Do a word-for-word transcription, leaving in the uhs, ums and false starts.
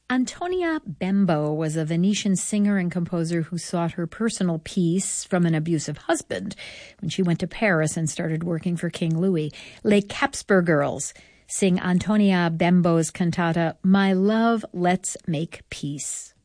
Antonia Bembo was a Venetian singer and composer who sought her personal peace from an abusive husband when she went to Paris and started working for King Louis. Les Capsper Girls sing Antonia Bembo's cantata, My Love, Let's Make Peace.